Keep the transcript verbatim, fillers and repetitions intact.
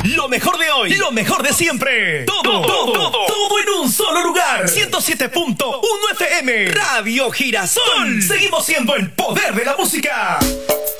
Lo mejor de hoy, lo mejor de siempre. Todo, todo, todo, todo, todo en un solo lugar. ciento siete punto uno F M. Radio Girasol. Seguimos siendo el poder de la música.